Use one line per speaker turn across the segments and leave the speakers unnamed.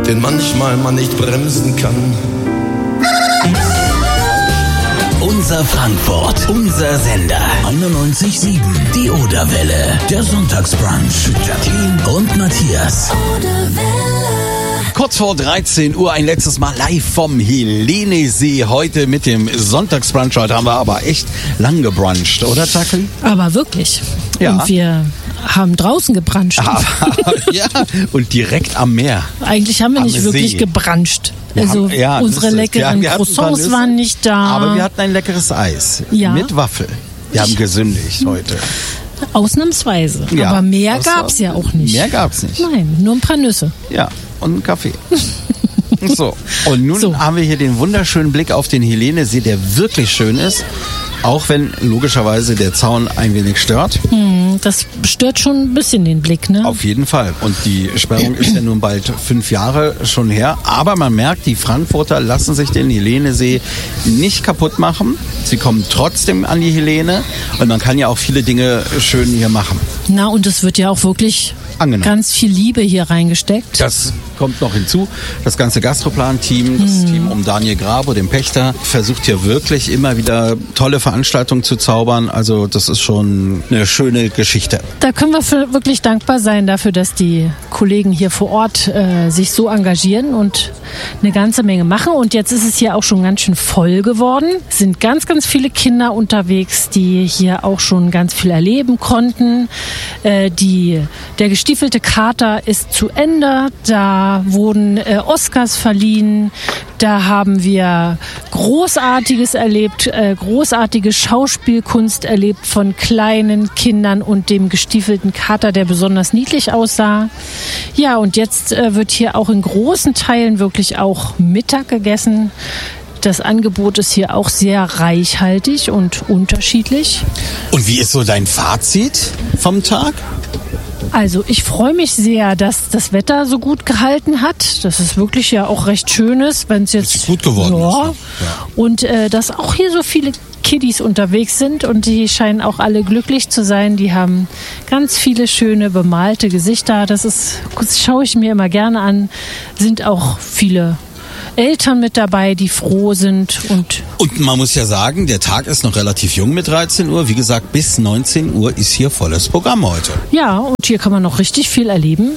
den manchmal man nicht bremsen kann.
Unser Frankfurt, unser Sender. 91,7. Die Oderwelle. Der Sonntagsbrunch. Jacqueline und Matthias.
Kurz vor 13 Uhr ein letztes Mal live vom Helenesee. Heute mit dem Sonntagsbrunch. Heute haben wir aber echt lang gebruncht, oder Jacqueline?
Aber wirklich.
Ja.
Und wir haben draußen gebranscht.
Ja, und direkt am Meer.
Eigentlich haben wir nicht wirklich
See.
gebranscht.
Wir haben-
Unsere leckeren
wir hatten
Croissants
Nüsse,
waren nicht da.
Aber wir hatten ein leckeres Eis.
Ja.
Mit Waffel. Wir haben gesündigt heute.
Ausnahmsweise.
Ja,
Aber mehr
das
gab's ja auch nicht.
Mehr gab's nicht.
Nein, nur ein paar Nüsse.
Ja, und einen Kaffee. So, und nun
So.
haben wir hier den wunderschönen Blick auf den Helenesee, der wirklich schön ist. Auch wenn logischerweise der Zaun ein wenig stört.
Das stört schon ein bisschen den Blick, ne?
Auf jeden Fall. Und die Sperrung ist ja nun bald 5 Jahre schon her. Aber man merkt, die Frankfurter lassen sich den Helenesee nicht kaputt machen. Sie kommen trotzdem an die Helene. Und man kann ja auch viele Dinge schön hier machen.
Na, und es wird ja auch wirklich
Angenommen.
ganz viel Liebe hier reingesteckt.
Das kommt noch hinzu. Das ganze Gastroplan-Team, das Team um Daniel Grabo, den Pächter, versucht hier wirklich immer wieder tolle Veranstaltungen zu zaubern. Also das ist schon eine schöne Geschichte.
Da können wir wirklich dankbar sein dafür, dass die Kollegen hier vor Ort sich so engagieren und eine ganze Menge machen. Und jetzt ist es hier auch schon ganz schön voll geworden. Es sind ganz, ganz viele Kinder unterwegs, die hier auch schon ganz viel erleben konnten. Der gestiefelte Kater ist zu Ende. Da wurden Oscars verliehen. Da haben wir Großartiges erlebt, großartige Schauspielkunst erlebt von kleinen Kindern und dem gestiefelten Kater, der besonders niedlich aussah. Ja, und jetzt wird hier auch in großen Teilen wirklich auch Mittag gegessen. Das Angebot ist hier auch sehr reichhaltig und unterschiedlich.
Und wie ist so dein Fazit vom Tag?
Also ich freue mich sehr, dass das Wetter so gut gehalten hat. Das ist wirklich ja auch recht schön ist, wenn es jetzt
Richtig gut geworden ist, ne? Ja.
Und dass auch hier so viele Kiddies unterwegs sind und die scheinen auch alle glücklich zu sein. Die haben ganz viele schöne bemalte Gesichter. Das schaue ich mir immer gerne an. Sind auch viele Eltern mit dabei, die froh sind.
Und man muss ja sagen, der Tag ist noch relativ jung mit 13 Uhr. Wie gesagt, bis 19 Uhr ist hier volles Programm heute.
Ja, und hier kann man noch richtig viel erleben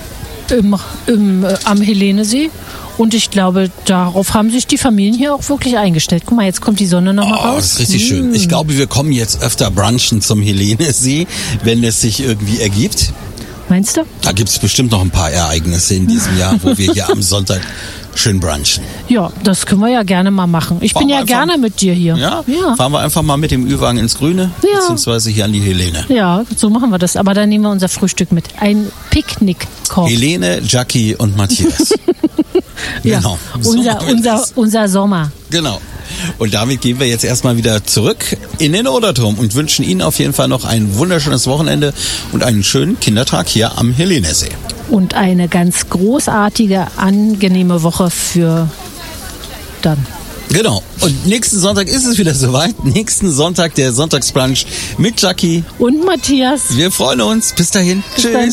am Helenesee. Und ich glaube, darauf haben sich die Familien hier auch wirklich eingestellt. Guck mal, jetzt kommt die Sonne noch mal raus.
Das ist richtig schön. Ich glaube, wir kommen jetzt öfter brunchen zum Helenesee, wenn es sich irgendwie ergibt.
Meinst du?
Da gibt es bestimmt noch ein paar Ereignisse in diesem Jahr, wo wir hier am Sonntag schön brunchen.
Ja, das können wir ja gerne mal machen. Ich bin ja gerne mit dir hier.
Ja? Fahren wir einfach mal mit dem Ü-Wagen ins Grüne, beziehungsweise hier an die Helene.
Ja, so machen wir das. Aber dann nehmen wir unser Frühstück mit. Ein Picknickkorb.
Helene, Jackie und Matthias. Genau.
Unser Sommer.
Genau. Und damit gehen wir jetzt erstmal wieder zurück in den Oderturm und wünschen Ihnen auf jeden Fall noch ein wunderschönes Wochenende und einen schönen Kindertag hier am Helenesee.
Und eine ganz großartige, angenehme Woche für dann.
Genau. Und nächsten Sonntag ist es wieder soweit. Nächsten Sonntag der Sonntagsbrunch mit Jackie
und Matthias.
Wir freuen uns. Bis dahin. Tschüss.
Dann.